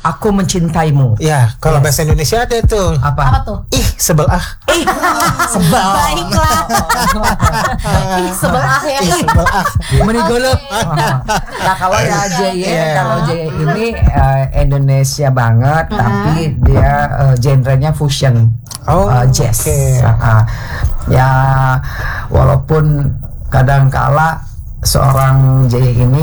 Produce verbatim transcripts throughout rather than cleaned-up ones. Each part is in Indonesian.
Aku Mencintaimu. Ya, kalau Yes. bahasa Indonesia ada tuh. Apa? Apa tuh? Ih, sebelah. Ih, sebel. Baiklah. Ih, sebelah ya. Ih, sebelah. Menigolep. Nah kalau ya J Y, Yeah. kalau J Y ini uh, Indonesia banget, Uh-huh. tapi dia uh, genrenya fusion, Oh, uh, jazz. oke. Uh, ya walaupun kadangkala seorang J Y ini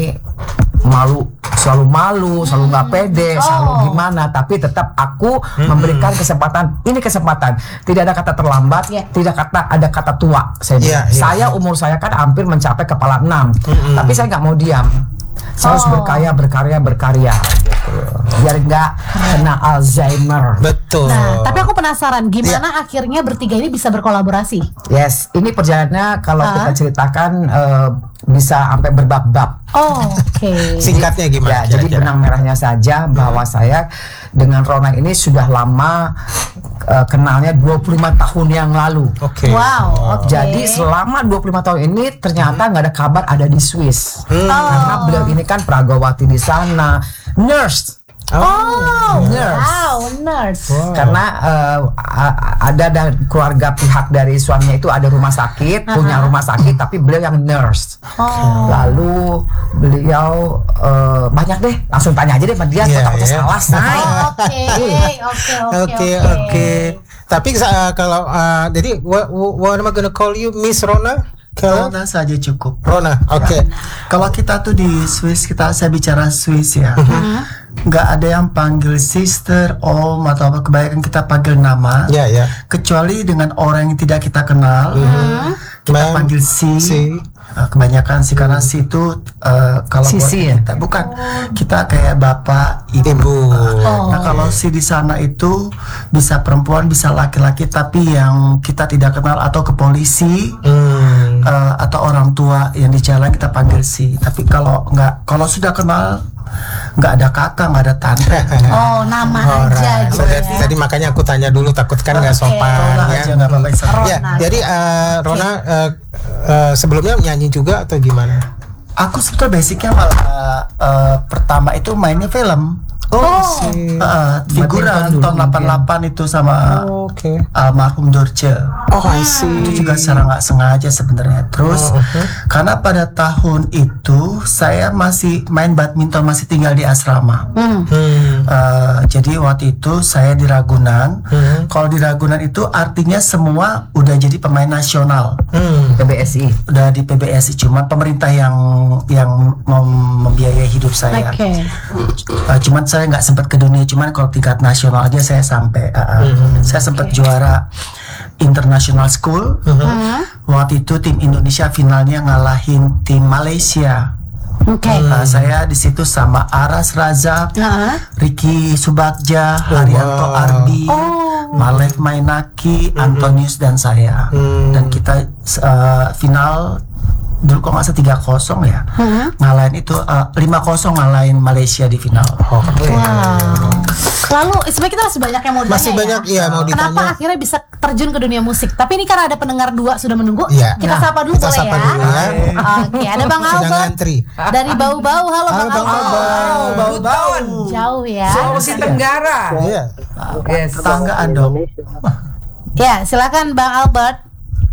malu, selalu malu, selalu nggak pede, Oh. selalu gimana, tapi tetap aku memberikan kesempatan. Ini kesempatan, tidak ada kata terlambat, Yeah. tidak kata ada kata tua. Saya, bilang. Yeah, yeah. saya umur saya kan hampir mencapai kepala enam, tapi saya nggak mau diam. Saya harus Oh. berkarya, berkarya, berkarya, gitu. Biar nggak kena Alzheimer. Betul. Nah, tapi aku penasaran Iya. gimana akhirnya bertiga ini bisa berkolaborasi? Yes, ini perjalanannya kalau Ah. kita ceritakan eh, bisa sampai berbab-bab. Oh, oke. Singkatnya gimana? Ya, jadi kira-kira? benang merahnya saja bahwa saya dengan Rona ini sudah lama eh, kenalnya dua puluh lima tahun yang lalu. Oke. Wow, oke. Jadi selama dua puluh lima tahun ini ternyata nggak ada kabar ada di Swiss. Hmm. Karena beliau ini kan pragawati di sana, nurse. Oh, Nurse. wow, nurse. Wow. Karena eh, a- ada dan keluarga pihak dari suaminya itu ada rumah sakit, punya rumah sakit, tapi beliau yang nurse. Oh. Lalu beliau eh, banyak deh, langsung tanya aja deh sama dia, Iya, takutnya iya. salah, say. Oke, oke, Oke, oke. Tapi uh, kalau uh, jadi what, what am I gonna call you, Miss Rona? Kalau Rona saja cukup. Rona, oke. Kalau kita tuh di Swiss, kita saya bicara Swiss ya, nggak ada yang panggil sister, om atau apa. Kebanyakan kita panggil nama. Ya, ya. Kecuali dengan orang yang tidak kita kenal, kita Ma'am, panggil si. si. Uh, kebanyakan si karena si itu uh, kalau buat Sisi ya? kita bukan kita kayak bapak ibu. Ibu. Oh. Nah kalau si di sana itu bisa perempuan bisa laki-laki tapi yang kita tidak kenal atau ke polisi. Hmm. Uh, atau orang tua yang di jalan kita panggil si. Tapi kalau nggak, kalau sudah kenal nggak ada kakak, nggak ada tante. Oh, nama aja Alright. gitu So, that- ya. tadi makanya aku tanya dulu, takut kan nggak Oke. sopan Rona ya. aja nggak apa-apa. Rona. Ya, jadi uh, Rona uh, uh, sebelumnya nyanyi juga atau gimana? Aku sebetulnya basicnya malah uh, pertama itu mainnya film. Oh, si. Uh, figuran dulu tahun delapan puluh delapan itu sama Oh, Oke. almarhum Dorce. Oh, I see. Itu juga secara nggak sengaja sebenarnya. Terus Oh, oke. karena pada tahun itu saya masih main badminton, masih tinggal di asrama. Hmm. Hmm. Uh, jadi waktu itu saya di Ragunan. Hmm. Kalau di Ragunan itu artinya semua udah jadi pemain nasional, Hmm. P B S I. udah di P B S I. Cuma pemerintah yang yang mem- membiayai hidup saya. Oke. Uh, cuman saya nggak sempat ke dunia. Cuman kalau tingkat nasional aja saya sampai. Uh, uh, Saya sempat juara international school. Waktu itu tim Indonesia finalnya ngalahin tim Malaysia. Oke. Uh, saya di situ sama Aras Raza, Nah. Ricky Subagja, Haryanto wow. Arbi, Oh. Malev Mainaki, Antonius dan saya. Hmm. Dan kita uh, final dulu kok nggak salah tiga kosong ya, ngalahin itu uh, lima kosong ngalahin Malaysia di final. Oke. Wow. Lalu sebenarnya kita masih banyak yang mau ditanya Masih banyak, ya. iya, mau Kenapa ditanya. akhirnya bisa terjun ke dunia musik? Tapi ini kan ada pendengar dua sudah menunggu. Iya. Kita Nah, sapa dulu kita boleh sapa ya? dulu ya. Oke, ada Bang Sedang Albert ngantri. dari Bau-Bau. Halo, Halo, Bang Bang Albert. Albert. Bau-bauan. Jauh ya. Sulawesi Tenggara. Iya. Yes. Tetanggaan dong. Ya, silakan Bang Albert.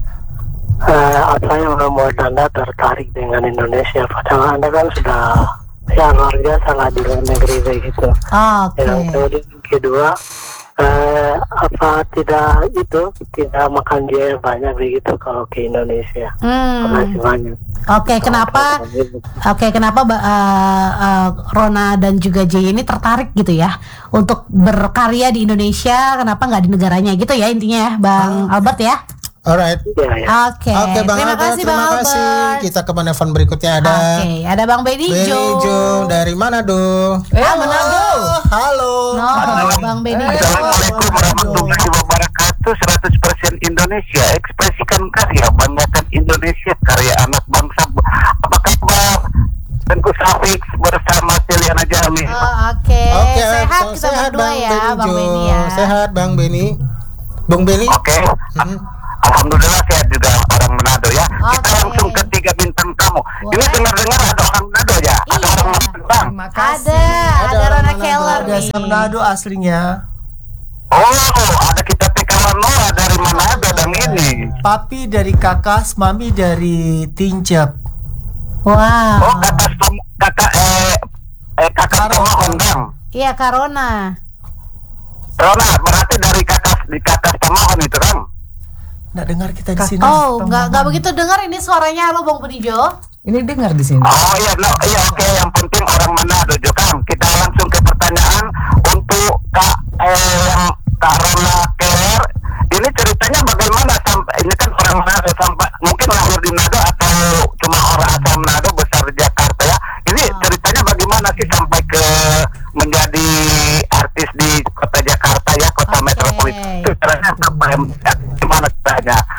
Uh, saya membuat Anda tertarik dengan Indonesia, padahal Anda kan sudah ya luar biasa lah di luar negeri begitu. Oke. Yang kemudian kedua, uh, apa tidak itu tidak makan biaya banyak begitu kalau ke Indonesia. Terima Hmm. kasih banyak. Oke, kenapa? Oke, kenapa Ba- uh, uh, Rona dan juga Jay ini tertarik gitu ya untuk berkarya di Indonesia? Kenapa nggak di negaranya gitu ya intinya ya, Bang Albert ya? Alright. Ya, ya. Oke. Oke, Bang Terima Albert, kasih terima Bang kasih. Albert. Kita ke penelpon berikutnya ada Oke, ada Bang Benny Benny Jo. Jung dari Manado. Eh, Manado. Halo. No, Bang Benny Jo. Assalamualaikum warahmatullahi wabarakatuh. seratus persen Indonesia, ekspresikan karya, banggakan Indonesia, karya anak bangsa. Apa kabar? Tengku Safik bersama Celiana Jamil. Oh, Oke, Oke, sehat so- kita berdua ya, Benny Bang Jung. Benny ya. Sehat Bang Benny. Bang Benny. Oke. Hmm. Alhamdulillah sehat juga orang Manado ya. Kita Oke. langsung ke tiga bintang tamu. Ini Boleh. dengar-dengar ada orang Manado ya. Ada Iya. orang Manado Bang. Terima kasih. Ada, ada, orang Rona Manado. Kela luar Dari nih. Manado aslinya. Oh, ada kita Tekawan Noah dari Manado dan ini. Papi dari Kakas, mami dari Tincep. Wow. Oh, kakak Tom- kakak eh eh kakak Tomohon Bang. Iya Karona. Rona, berarti dari kakak di kakak Tomohon itu kan? Nggak dengar kita di sini. Oh, nggak nggak begitu dengar ini suaranya lo Bang Benijo. Ini dengar di sini. Oh iya, no, iya oke. Yang penting orang Manado juga kan. Kita langsung ke pertanyaan untuk Kak eh, yang Kak Rona Keler. Ini ceritanya bagaimana sampai ini kan orang Manado sampai mungkin lahir di Manado atau cuma orang asal Manado besar di Jakarta ya. Ini ceritanya bagaimana sih sampai ke menjadi artis di kota Jakarta ya, kota Oke. metropolitan. Itu caranya apa? Gimana caranya?